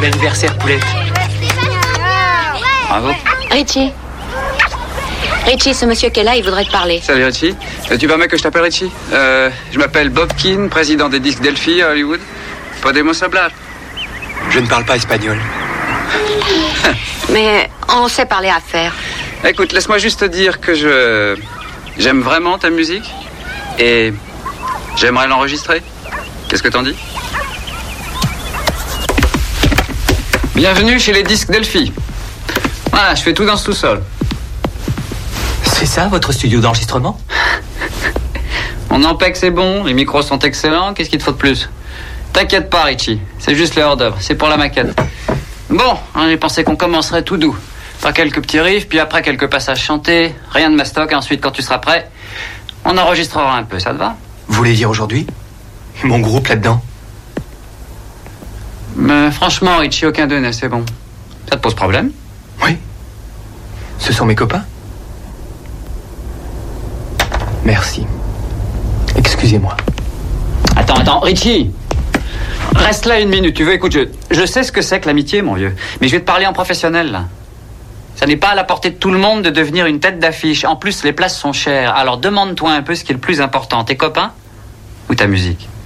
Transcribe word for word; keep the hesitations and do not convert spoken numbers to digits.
anniversaire, Poulette. Bravo. Richie. Richie, ce monsieur qui est là, il voudrait te parler. Salut Richie. Euh, tu permets que je t'appelle Richie euh, Je m'appelle Bob Keane, président des disques Delphi à Hollywood. Pas des mots semblables. Je ne parle pas espagnol. Mais on sait parler affaires. Écoute, laisse-moi juste te dire que je... J'aime vraiment ta musique. Et j'aimerais l'enregistrer. Qu'est-ce que t'en dis? Bienvenue chez les disques Delphi. Voilà, je fais tout dans ce sous-sol. C'est ça, votre studio d'enregistrement? Mon ampec, c'est bon, les micros sont excellents, qu'est-ce qu'il te faut de plus? T'inquiète pas, Richie, c'est juste les hors-d'œuvre, c'est pour la maquette. Bon, j'ai pensé qu'on commencerait tout doux. Par quelques petits riffs, puis après quelques passages chantés, rien de mastoc, et ensuite, quand tu seras prêt, on enregistrera un peu, ça te va? Vous voulez dire aujourd'hui? Mon groupe là-dedans? Mais franchement, Richie, aucun d'eux n'est assez bon. Ça te pose problème? Oui. Ce sont mes copains? Merci. Excusez-moi. Attends, attends, Richie! Reste là une minute, tu veux, écoute, je, je sais ce que c'est que l'amitié, mon vieux. Mais je vais te parler en professionnel, là. Ça n'est pas à la portée de tout le monde de devenir une tête d'affiche. En plus, les places sont chères. Alors demande-toi un peu ce qui est le plus important. Tes copains ou ta musique?